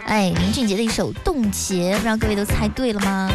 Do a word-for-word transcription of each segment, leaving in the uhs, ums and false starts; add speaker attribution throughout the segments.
Speaker 1: 哎，林俊杰的一首《冻结》，不知道各位都猜对了吗？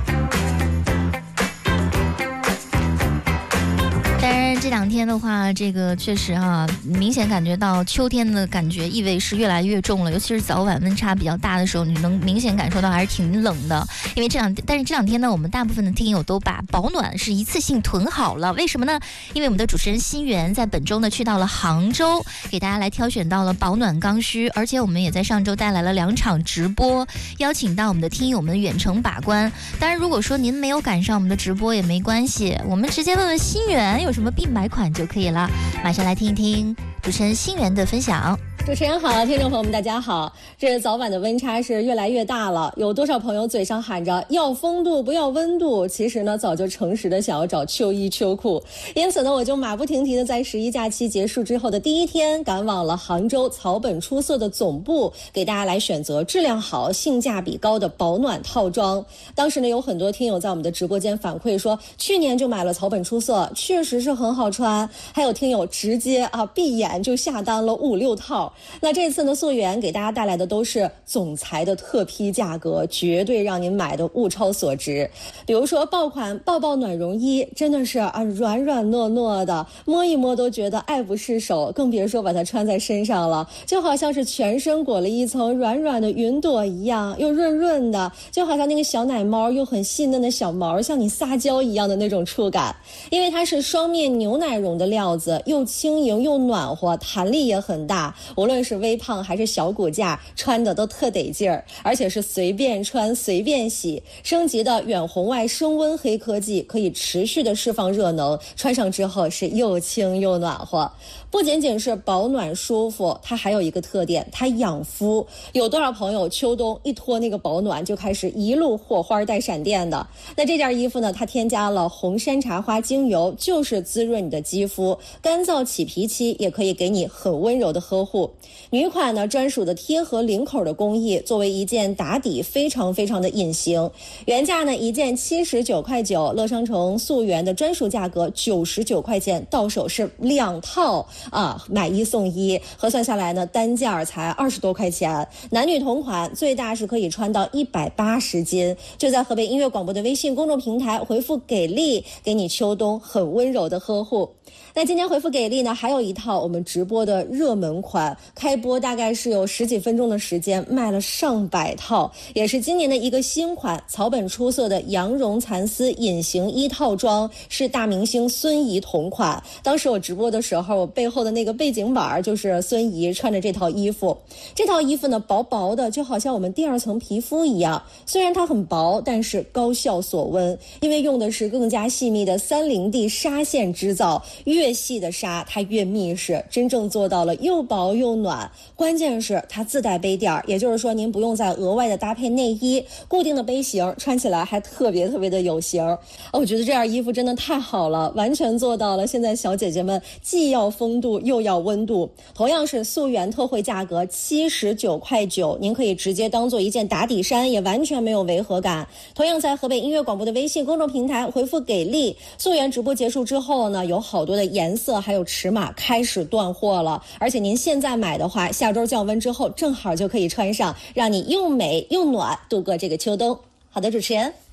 Speaker 1: 当然这两天的话，这个确实哈、啊，明显感觉到秋天的感觉意味是越来越重了，尤其是早晚温差比较大的时候，你能明显感受到还是挺冷的。因为这两，但是这两天呢，我们大部分的听友都把保暖是一次性囤好了，为什么呢？因为我们的主持人新源在本周呢去到了杭州，给大家来挑选到了保暖刚需，而且我们也在上周带来了两场直播，邀请到我们的听友们远程把关。当然，如果说您没有赶上我们的直播也没关系，我们直接问问新源有什么必买款就可以了。马上来听一听主持人新源的分享。
Speaker 2: 主持人好，听众朋友们大家好。这早晚的温差是越来越大了，有多少朋友嘴上喊着要风度不要温度，其实呢早就诚实的想要找秋衣秋裤。因此呢，我就马不停蹄的在十一假期结束之后的第一天，赶往了杭州草本出色的总部，给大家来选择质量好、性价比高的保暖套装。当时呢，有很多听友在我们的直播间反馈说，去年就买了草本出色，确实是很好穿。还有听友直接啊闭眼就下单了五六套。那这次呢，溯源给大家带来的都是总裁的特批价格，绝对让您买的物超所值。比如说爆款抱抱暖绒衣，真的是啊软软糯糯的，摸一摸都觉得爱不释手，更别说把它穿在身上了，就好像是全身裹了一层软软的云朵一样，又润润的，就好像那个小奶猫又很细嫩的小毛像你撒娇一样的那种触感。因为它是双面牛奶绒的料子，又轻盈又暖和，弹力也很大，无论是微胖还是小骨架，穿的都特得劲儿，而且是随便穿随便洗。升级的远红外升温黑科技可以持续的释放热能，穿上之后是又轻又暖和。不仅仅是保暖舒服，它还有一个特点，它养肤。有多少朋友秋冬一脱那个保暖就开始一路火花带闪电的？那这件衣服呢，它添加了红山茶花精油，就是滋润你的肌肤，干燥起皮期也可以给你很温柔的呵护。女款呢专属的贴合领口的工艺，作为一件打底非常非常的隐形。原价呢一件七十九块九，乐商城溯源的专属价格九十九块钱，到手是两套啊，买一送一，核算下来呢单价才二十多块钱。男女同款，最大是可以穿到一百八十斤。就在河北音乐广播的微信公众平台回复给力，给你秋冬很温柔的呵护。那今天回复给力呢，还有一套我们直播的热门款，开播大概是有十几分钟的时间，卖了上百套，也是今年的一个新款，草本出色的羊绒蚕丝隐形衣套装，是大明星孙怡同款。当时我直播的时候，我背后的那个背景板就是孙怡穿着这套衣服。这套衣服呢，薄薄的，就好像我们第二层皮肤一样，虽然它很薄，但是高效锁温，因为用的是更加细密的三零 D 纱线织造，越细的纱它越密实，真正做到了又薄又暖。关键是它自带杯垫，也就是说您不用再额外的搭配内衣，固定的杯型，穿起来还特别特别的有型。我觉得这件衣服真的太好了，完全做到了现在小姐姐们既要风度又要温度。同样是溯源特惠价格七十九块九，您可以直接当做一件打底衫，也完全没有违和感。同样在河北音乐广播的微信公众平台回复给力，溯源直播结束之后呢，有好多的颜色还有尺码开始断货了，而且您现在买的话，下周降温之后正好就可以穿上，让你又美又暖度过这个秋冬。好的，主持人。